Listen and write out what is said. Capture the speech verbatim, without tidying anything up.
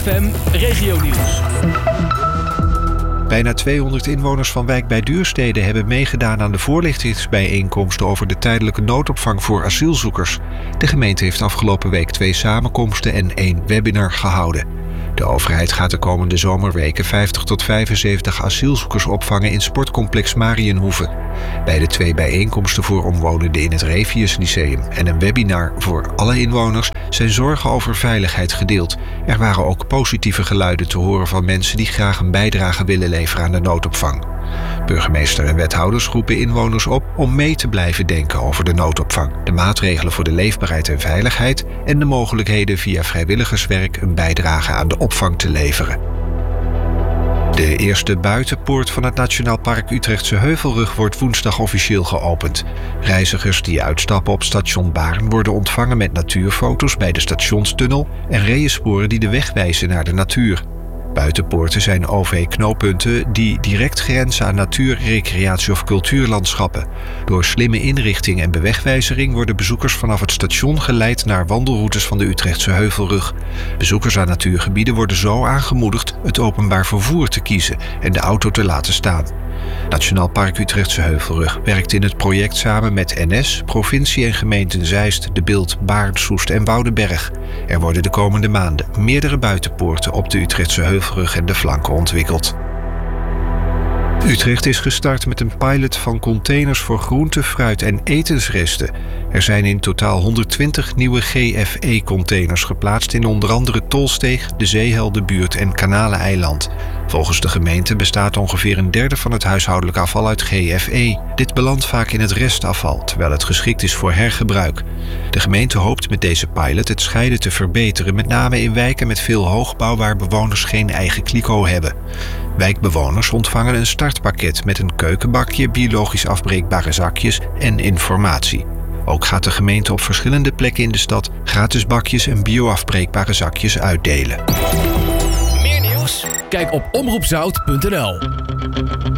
F M Regionieuws. Bijna tweehonderd inwoners van Wijk bij Duurstede hebben meegedaan aan de voorlichtingsbijeenkomsten over de tijdelijke noodopvang voor asielzoekers. De gemeente heeft afgelopen week twee samenkomsten en één webinar gehouden. De overheid gaat de komende zomerweken vijftig tot vijfenzeventig asielzoekers opvangen in sportcomplex Mariënhoeve. Bij de twee bijeenkomsten voor omwonenden in het Revius Lyceum en een webinar voor alle inwoners zijn zorgen over veiligheid gedeeld. Er waren ook positieve geluiden te horen van mensen die graag een bijdrage willen leveren aan de noodopvang. Burgemeester en wethouders roepen inwoners op om mee te blijven denken over de noodopvang, de maatregelen voor de leefbaarheid en veiligheid en de mogelijkheden via vrijwilligerswerk een bijdrage aan de opvang te leveren. De eerste buitenpoort van het Nationaal Park Utrechtse Heuvelrug wordt woensdag officieel geopend. Reizigers die uitstappen op station Baarn worden ontvangen met natuurfoto's bij de stationstunnel en reënsporen die de weg wijzen naar de natuur. Buitenpoorten zijn O V-knooppunten die direct grenzen aan natuur, recreatie of cultuurlandschappen. Door slimme inrichting en bewegwijzering worden bezoekers vanaf het station geleid naar wandelroutes van de Utrechtse Heuvelrug. Bezoekers aan natuurgebieden worden zo aangemoedigd het openbaar vervoer te kiezen en de auto te laten staan. Nationaal Park Utrechtse Heuvelrug werkt in het project samen met N S, provincie en gemeenten Zeist, De Bilt, Baarn, Soest en Woudenberg. Er worden de komende maanden meerdere buitenpoorten op de Utrechtse Heuvelrug en de flanken ontwikkeld. Utrecht is gestart met een pilot van containers voor groente, fruit en etensresten. Er zijn in totaal honderdtwintig nieuwe G F E-containers geplaatst in onder andere Tolsteeg, de Zeeheldenbuurt en Kanaleneiland. Volgens de gemeente bestaat ongeveer een derde van het huishoudelijk afval uit G F E. Dit belandt vaak in het restafval, terwijl het geschikt is voor hergebruik. De gemeente hoopt met deze pilot het scheiden te verbeteren, met name in wijken met veel hoogbouw waar bewoners geen eigen kliko hebben. Wijkbewoners ontvangen een startpakket met een keukenbakje, biologisch afbreekbare zakjes en informatie. Ook gaat de gemeente op verschillende plekken in de stad gratis bakjes en bio-afbreekbare zakjes uitdelen. Meer nieuws? Kijk op omroep zout punt n l.